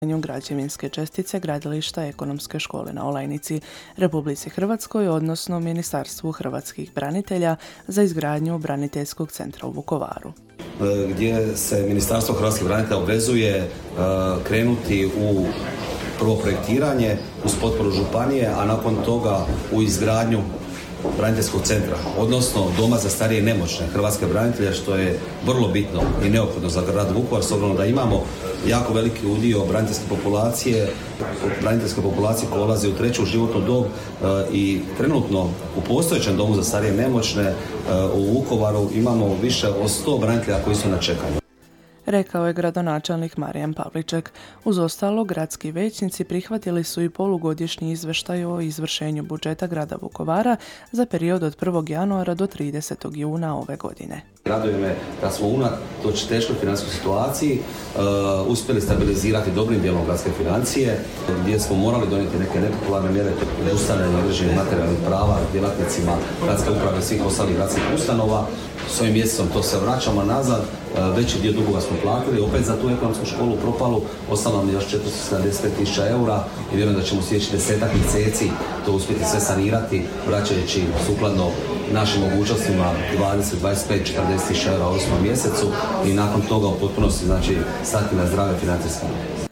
građevinske čestice gradilišta Ekonomske škole na Olajnici, Republici Hrvatskoj, odnosno Ministarstvu hrvatskih branitelja za izgradnju braniteljskog centra u Vukovaru. Gdje se Ministarstvo hrvatskih branitelja obvezuje krenuti u prvo projektiranje uz potporu županije, a nakon toga u izgradnju braniteljskog centra, odnosno doma za starije i nemoćne hrvatske branitelje, što je vrlo bitno i neophodno za grad Vukovar, s obzirom da imamo jako veliki udio braniteljske populacije koja ulazi u treću životnu dob i trenutno u postojećem domu za starije i nemoćne u Vukovaru imamo više od 100 branitelja koji su na čekanju. Rekao je gradonačelnik Marijan Pavliček. Uz ostalo, gradski vijećnici prihvatili su i polugodišnji izvještaj o izvršenju budžeta grada Vukovara za period od 1. januara do 30. juna ove godine. Raduje me da smo unatoč teškoj financijskoj situaciji uspjeli stabilizirati dobrim dijelom gradske financije, gdje smo morali donijeti neke nepopularne mjere obustavljanja određenih materijalnih prava djelatnicima gradske uprave i svih ostalih gradskih ustanova. S ovim mjesecom to se vraćamo nazad, veći dio dugova smo platili, opet za tu ekonomsku školu propalu ostalo nam još 475.000 eura i vjerujem da ćemo sljedeći 10 mjeseci to uspjeti sve sanirati, vraćajući sukladno našim mogućnostima 20, 25, 40.000 eura u 8. mjesecu i nakon toga u potpunosti stati na zdrave financijske.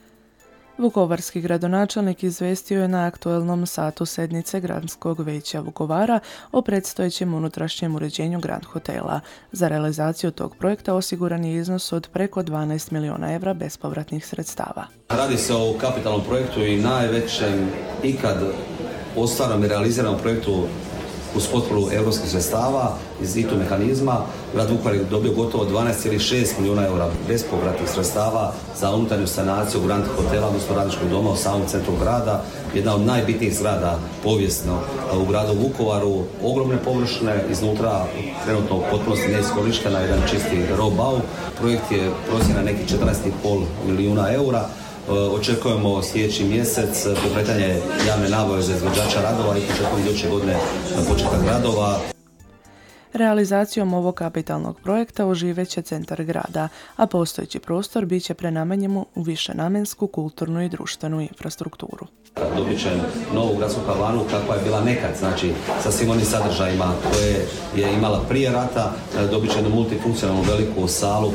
Vukovarski gradonačelnik izvestio je na aktuelnom satu sednice Gradskog vijeća Vukovara o predstojećem unutrašnjem uređenju Grand hotela. Za realizaciju tog projekta osiguran je iznos od preko 12 milijuna evra bespovratnih sredstava. Radi se o kapitalnom projektu i najvećem ikad ostvarenom i realiziranom projektu uz potporu europskih sredstava iz ITU mehanizma. Grad Vukovar je dobio gotovo 12,6 milijuna eura bespovratnih sredstava za unutarnju sanaciju Grand hotela, odnosno radničkog doma u samom centru grada. Jedna od najbitnijih zgrada povijesno u gradu Vukovaru, ogromne površine, iznutra trenutno u potpunosti neiskorištena, jedan čisti roh-bau. Projekt je procjena nekih 14,5 milijuna eura. Očekujemo sljedeći mjesec pokretanje javne nabave za izvođača radova i početkom iduće godine početak radova. Realizacijom ovog kapitalnog projekta oživjet će centar grada, a postojeći prostor bit će prenamijenjen u višenamjensku, kulturnu i društvenu infrastrukturu. Dobit će novu gradsku kavanu kakva je bila nekad, sa svim onim sadržajima koje je imala prije rata. Dobit će jednu multifunkcionalnu veliku salu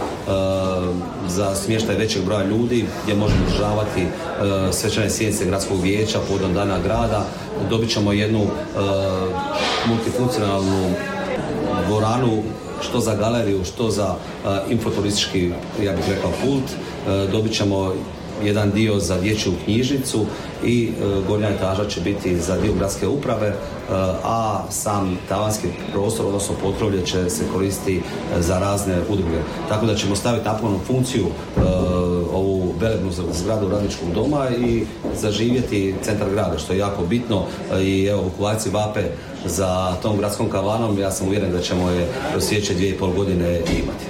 za smještaj većeg broja ljudi gdje možemo održavati svečane sjednice gradskog vijeća povodom dana grada. Dobit ćemo jednu multifunkcionalnu dvoranu, što za galeriju, što za infoturistički, ja bih rekao, pult. Dobit ćemo jedan dio za dječju knjižnicu i gornja etaža će biti za dio gradske uprave, a sam tavanski prostor, odnosno potkrovlje, će se koristiti za razne udruge. Tako da ćemo staviti na punu funkciju ovu velebnu zgradu radničkog doma i zaživjeti centar grada, što je jako bitno i evo, Vukovarci vape za tom gradskom kavanom. Ja sam uvjeren da ćemo je kroz sljedeće 2,5 godine imati.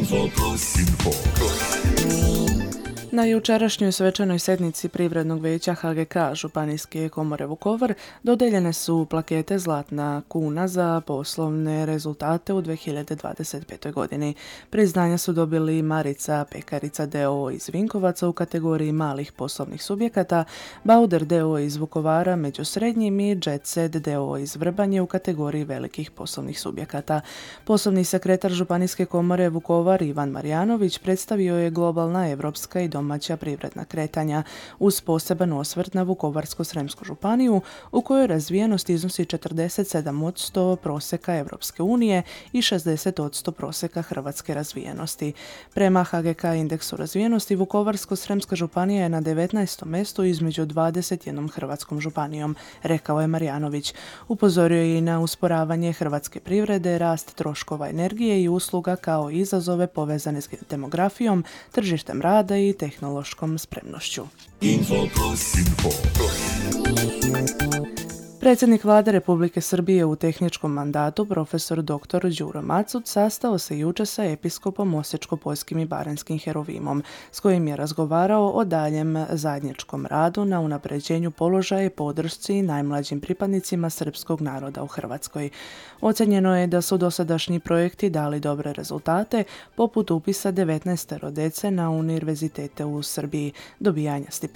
Na jučerašnjoj svečanoj sjednici Privrednog vijeća HGK Županijske komore Vukovar dodijeljene su plakete Zlatna kuna za poslovne rezultate u 2025. godini. Priznanja su dobili Marica Pekarica d.o.o. iz Vinkovaca u kategoriji malih poslovnih subjekata, Bauder d.o.o. iz Vukovara među srednjim i Jet Set d.o.o. iz Vrbanje u kategoriji velikih poslovnih subjekata. Poslovni sekretar Županijske komore Vukovar Ivan Marjanović predstavio je globalna, evropska i domaća privredna kretanja uz poseban osvrt na Vukovarsko-srijemsku županiju u kojoj razvijenost iznosi 47% prosjeka Europske unije i 60% prosjeka hrvatske razvijenosti. Prema HGK indeksu razvijenosti Vukovarsko-srijemska županija je na 19. mjestu između 21 hrvatskom županijom, rekao je Marjanović. Upozorio je i na usporavanje hrvatske privrede, rast troškova energije i usluga kao izazove povezane s demografijom, tržištem rada i tehnološkom spremnošću. Predsjednik Vlade Republike Srbije u tehničkom mandatu, profesor dr. Đuro Macut, sastao se jučer sa episkopom Osječko-poljskim i Baranjskim Herovimom, s kojim je razgovarao o daljem zajedničkom radu na unapređenju položaja i podršci najmlađim pripadnicima srpskog naroda u Hrvatskoj. Ocenjeno je da su dosadašnji projekti dali dobre rezultate, poput upisa 19 djece na univerzitete u Srbiji, dobijanja stipendija